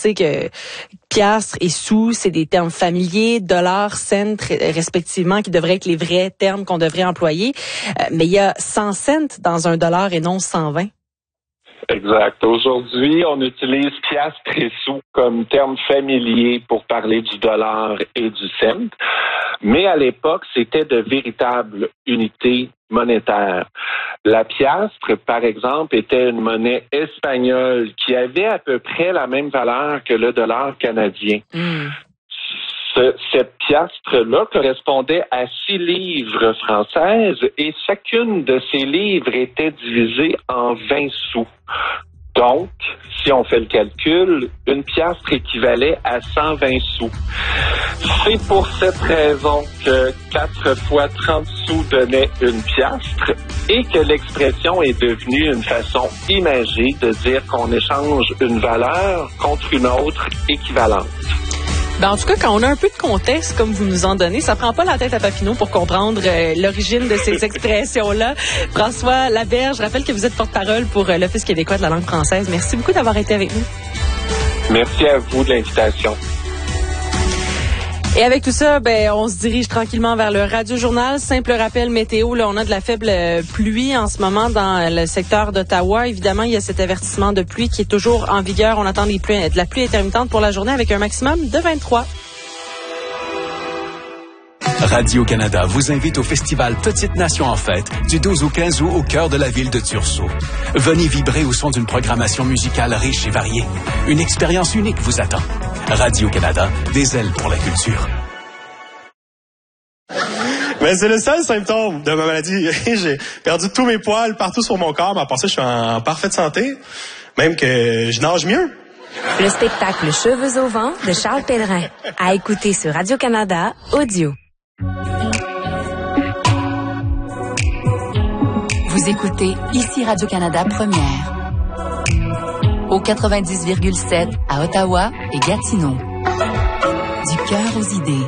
sait que piastres et sous, c'est des termes familiers, dollars, cents, respectivement, qui devraient être les vrais termes qu'on devrait employer. Mais il y a 100 cents dans un dollar et non 120. Exact. Aujourd'hui, on utilise piastres et sous comme terme familier pour parler du dollar et du cent. Mais à l'époque, c'était de véritables unités monétaires. La piastre, par exemple, était une monnaie espagnole qui avait à peu près la même valeur que le dollar canadien. Cette piastre-là correspondait à 6 livres françaises et chacune de ces livres était divisée en 20 sous. Donc, si on fait le calcul, une piastre équivalait à 120 sous. C'est pour cette raison que 4 fois 30 sous donnait une piastre et que l'expression est devenue une façon imagée de dire qu'on échange une valeur contre une autre équivalente. Ben en tout cas, quand on a un peu de contexte, comme vous nous en donnez, ça prend pas la tête à Papineau pour comprendre l'origine de ces expressions-là. François Laberge, je rappelle que vous êtes porte-parole pour l'Office québécois de la langue française. Merci beaucoup d'avoir été avec nous. Merci à vous de l'invitation. Et avec tout ça, on se dirige tranquillement vers le Radio-Journal. Simple rappel météo, là, on a de la faible pluie en ce moment dans le secteur d'Ottawa. Évidemment, il y a cet avertissement de pluie qui est toujours en vigueur. On attend de la pluie intermittente pour la journée avec un maximum de 23. Radio-Canada vous invite au festival Petite Nation en fête du 12 au 15 août au cœur de la ville de Tursault. Venez vibrer au son d'une programmation musicale riche et variée. Une expérience unique vous attend. Radio-Canada, des ailes pour la culture. Mais c'est le seul symptôme de ma maladie. J'ai perdu tous mes poils partout sur mon corps, mais à part ça, je suis en parfaite santé. Même que je nage mieux. Le spectacle Cheveux au vent de Charles Pellerin. À écouter sur Radio-Canada, audio. Vous écoutez ici Radio-Canada Première. Au 90,7 à Ottawa et Gatineau. Du cœur aux idées.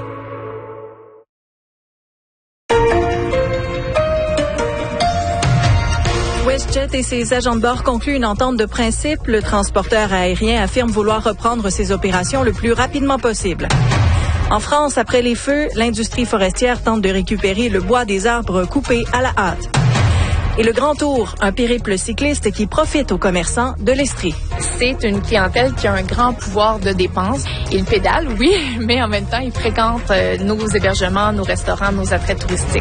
WestJet et ses agents de bord concluent une entente de principe. Le transporteur aérien affirme vouloir reprendre ses opérations le plus rapidement possible. En France, après les feux, l'industrie forestière tente de récupérer le bois des arbres coupés à la hâte. Et le Grand Tour, un périple cycliste qui profite aux commerçants de l'Estrie. C'est une clientèle qui a un grand pouvoir de dépense. Ils pédalent, oui, mais en même temps, ils fréquentent nos hébergements, nos restaurants, nos attraits touristiques.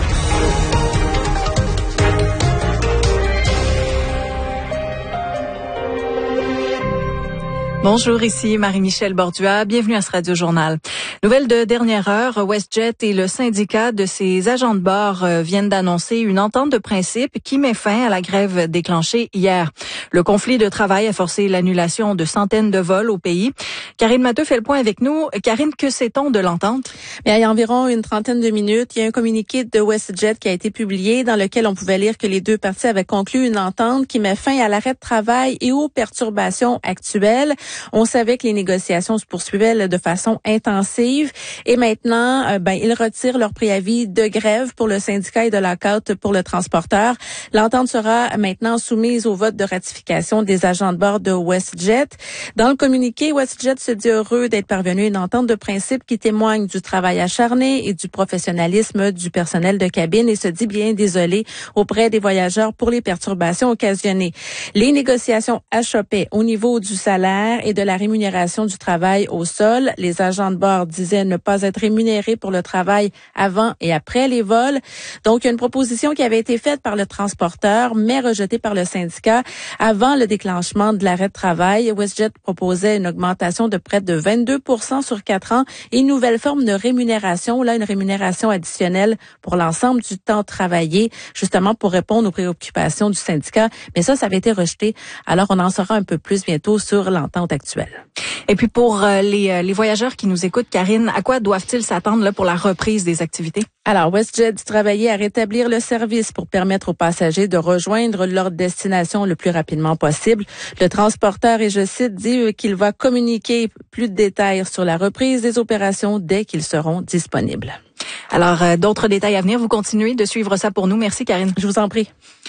Bonjour, ici Marie-Michel Bordua. Bienvenue à ce Radio-Journal. Nouvelle de dernière heure, WestJet et le syndicat de ses agents de bord viennent d'annoncer une entente de principe qui met fin à la grève déclenchée hier. Le conflit de travail a forcé l'annulation de centaines de vols au pays. Karine Matteux fait le point avec nous. Karine, que sait-on de l'entente? Bien, il y a environ une trentaine de minutes, il y a un communiqué de WestJet qui a été publié dans lequel on pouvait lire que les deux parties avaient conclu une entente qui met fin à l'arrêt de travail et aux perturbations actuelles. On savait que les négociations se poursuivaient de façon intensive et maintenant, ils retirent leur préavis de grève pour le syndicat et de lockout pour le transporteur. L'entente sera maintenant soumise au vote de ratification des agents de bord de WestJet. Dans le communiqué, WestJet se dit heureux d'être parvenu à une entente de principe qui témoigne du travail acharné et du professionnalisme du personnel de cabine et se dit bien désolé auprès des voyageurs pour les perturbations occasionnées. Les négociations achoppaient au niveau du salaire et de la rémunération du travail au sol. Les agents de bord disaient ne pas être rémunérés pour le travail avant et après les vols. Donc, il y a une proposition qui avait été faite par le transporteur, mais rejetée par le syndicat avant le déclenchement de l'arrêt de travail. WestJet proposait une augmentation de près de 22% sur 4 ans et une nouvelle forme de rémunération, là, une rémunération additionnelle pour l'ensemble du temps travaillé, justement pour répondre aux préoccupations du syndicat. Mais ça avait été rejeté. Alors, on en saura un peu plus bientôt sur l'entente actuelle. Et puis pour les voyageurs qui nous écoutent, Karine, à quoi doivent-ils s'attendre là pour la reprise des activités? Alors, WestJet dit travailler à rétablir le service pour permettre aux passagers de rejoindre leur destination le plus rapidement possible. Le transporteur, et je cite, dit qu'il va communiquer plus de détails sur la reprise des opérations dès qu'ils seront disponibles. Alors, d'autres détails à venir. Vous continuez de suivre ça pour nous. Merci, Karine. Je vous en prie.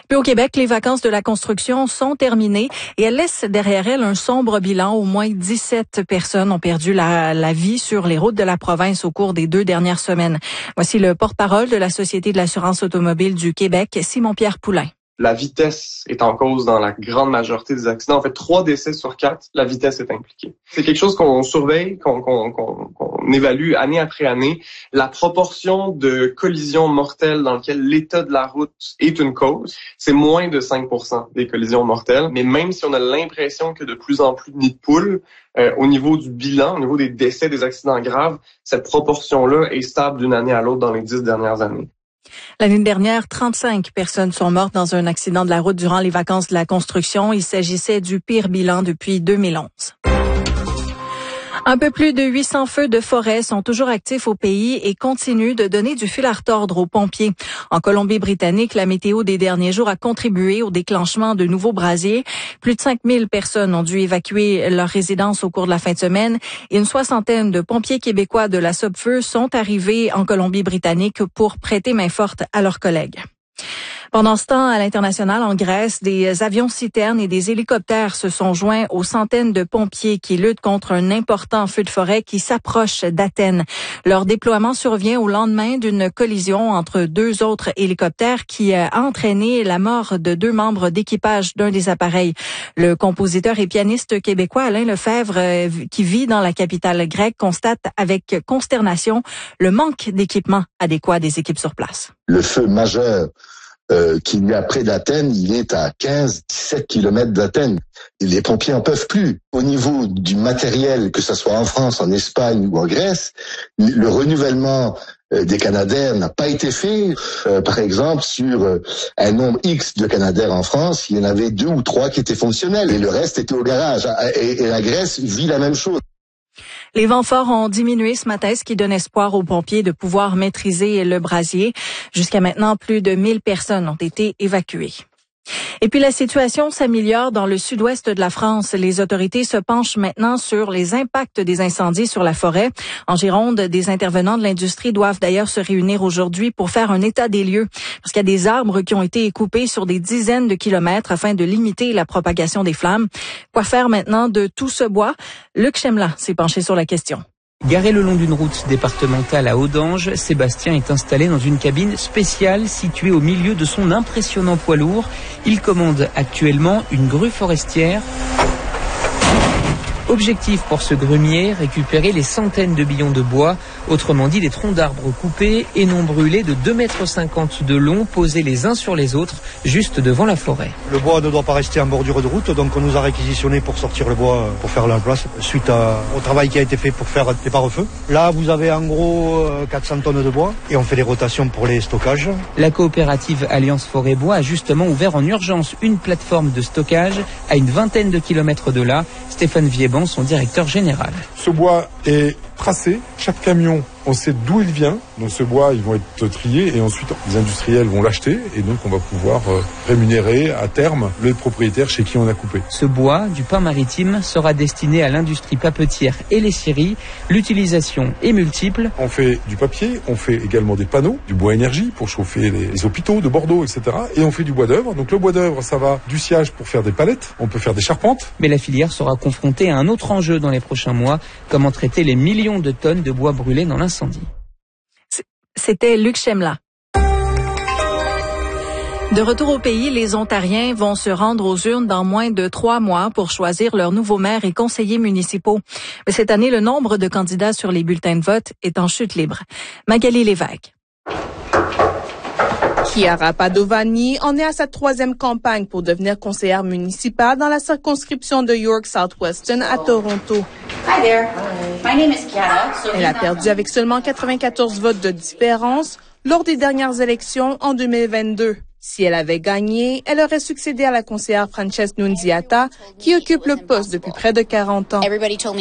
Puis au Québec, les vacances de la construction sont terminées et elles laissent derrière elles un sombre bilan. Au moins 17 personnes ont perdu la vie sur les routes de la province au cours des 2 dernières semaines. Voici le porte-parole de la Société de l'assurance automobile du Québec, Simon-Pierre Poulain. La vitesse est en cause dans la grande majorité des accidents. En fait, 3 décès sur 4, la vitesse est impliquée. C'est quelque chose qu'on surveille, qu'on évalue année après année. La proportion de collisions mortelles dans lesquelles l'état de la route est une cause, c'est moins de 5% des collisions mortelles. Mais même si on a l'impression que de plus en plus de nids de poules, au niveau du bilan, au niveau des décès, des accidents graves, cette proportion-là est stable d'une année à l'autre dans les 10 dernières années. L'année dernière, 35 personnes sont mortes dans un accident de la route durant les vacances de la construction. Il s'agissait du pire bilan depuis 2011. Un peu plus de 800 feux de forêt sont toujours actifs au pays et continuent de donner du fil à retordre aux pompiers. En Colombie-Britannique, la météo des derniers jours a contribué au déclenchement de nouveaux brasiers. Plus de 5000 personnes ont dû évacuer leur résidence au cours de la fin de semaine et une soixantaine de pompiers québécois de la Sopfeu sont arrivés en Colombie-Britannique pour prêter main forte à leurs collègues. Pendant ce temps, à l'international, en Grèce, des avions-citernes et des hélicoptères se sont joints aux centaines de pompiers qui luttent contre un important feu de forêt qui s'approche d'Athènes. Leur déploiement survient au lendemain d'une collision entre 2 autres hélicoptères qui a entraîné la mort de 2 membres d'équipage d'un des appareils. Le compositeur et pianiste québécois Alain Lefebvre, qui vit dans la capitale grecque, constate avec consternation le manque d'équipement adéquat des équipes sur place. Le feu majeur qu'il y a près d'Athènes, il est à 15-17 kilomètres d'Athènes. Et les pompiers en peuvent plus. Au niveau du matériel, que ce soit en France, en Espagne ou en Grèce, le renouvellement des Canadair n'a pas été fait. Par exemple, sur un nombre X de Canadair en France, il y en avait 2 ou 3 qui étaient fonctionnels et le reste était au garage. Et la Grèce vit la même chose. Les vents forts ont diminué ce matin, ce qui donne espoir aux pompiers de pouvoir maîtriser le brasier. Jusqu'à maintenant, plus de 1000 personnes ont été évacuées. Et puis la situation s'améliore dans le sud-ouest de la France. Les autorités se penchent maintenant sur les impacts des incendies sur la forêt. En Gironde, des intervenants de l'industrie doivent d'ailleurs se réunir aujourd'hui pour faire un état des lieux, parce qu'il y a des arbres qui ont été coupés sur des dizaines de kilomètres afin de limiter la propagation des flammes. Quoi faire maintenant de tout ce bois? Luc Chemla s'est penché sur la question. Garé le long d'une route départementale à Audange, Sébastien est installé dans une cabine spéciale située au milieu de son impressionnant poids lourd. Il commande actuellement une grue forestière. Objectif pour ce grumier, récupérer les centaines de billons de bois, autrement dit des troncs d'arbres coupés et non brûlés de 2,50 m de long, posés les uns sur les autres, juste devant la forêt. Le bois ne doit pas rester en bordure de route, donc on nous a réquisitionné pour sortir le bois, pour faire la place, suite au travail qui a été fait pour faire des pare-feux. Là, vous avez en gros 400 tonnes de bois et on fait des rotations pour les stockages. La coopérative Alliance Forêt Bois a justement ouvert en urgence une plateforme de stockage à une vingtaine de kilomètres de là. Stéphane Viéban, son directeur général. Ce bois est tracé, chaque camion, on sait d'où il vient, donc ce bois, ils vont être triés et ensuite les industriels vont l'acheter et donc on va pouvoir rémunérer à terme le propriétaire chez qui on a coupé. Ce bois, du pin maritime, sera destiné à l'industrie papetière et les scieries. L'utilisation est multiple. On fait du papier, on fait également des panneaux, du bois énergie pour chauffer les hôpitaux de Bordeaux, etc. Et on fait du bois d'œuvre. Donc le bois d'œuvre, ça va du sciage pour faire des palettes, on peut faire des charpentes. Mais la filière sera confrontée à un autre enjeu dans les prochains mois, comment traiter les millions de tonnes de bois brûlés dans l'incendie. C'était Luc Chemla. De retour au pays, les Ontariens vont se rendre aux urnes dans moins de 3 mois pour choisir leur nouveau maire et conseillers municipaux. Mais cette année, le nombre de candidats sur les bulletins de vote est en chute libre. Magali Lévesque. Chiara Padovani en est à sa 3e campagne pour devenir conseillère municipale dans la circonscription de York Southwestern à Toronto. Hi there. My name is Chiara. Elle a perdu avec seulement 94 votes de différence lors des dernières élections en 2022. Si elle avait gagné, elle aurait succédé à la conseillère Frances Nunziata, qui occupe le poste depuis près de 40 ans. Tout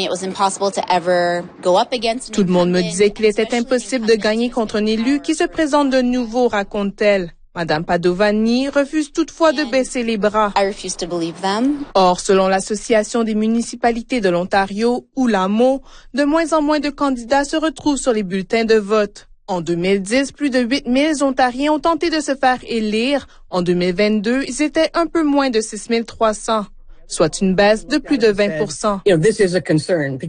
le monde me disait qu'il était impossible de gagner contre un élu qui se présente de nouveau, raconte-t-elle. Madame Padovani refuse toutefois de baisser les bras. Or, selon l'Association des municipalités de l'Ontario, ou l'AMO, de moins en moins de candidats se retrouvent sur les bulletins de vote. En 2010, plus de 8 000 Ontariens ont tenté de se faire élire. En 2022, ils étaient un peu moins de 6 300, soit une baisse de plus de 20 %.